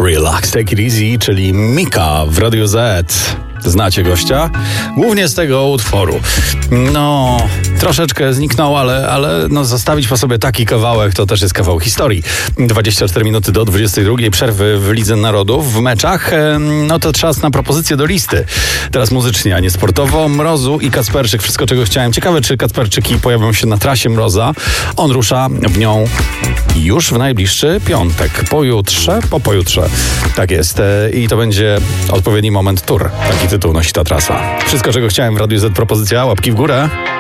Relax, Take It Easy, czyli Mika w Radiu Z. Znacie gościa? Głównie z tego utworu. No, troszeczkę zniknął, ale zostawić po sobie taki kawałek to też jest kawał historii. 24 minuty do 22 przerwy w Lidze Narodów w meczach. No to czas na propozycję do listy. Teraz muzycznie, a nie sportowo. Mrozu i Kacperczyk. Wszystko, czego chciałem. Ciekawe, czy Kacperczyki pojawią się na trasie Mroza. On rusza w nią już w najbliższy piątek. Po pojutrze. Tak jest. I to będzie odpowiedni moment tour. Taki tytuł nosi ta trasa. Wszystko, czego chciałem w Radiu Z. Propozycja. Łapki w górę.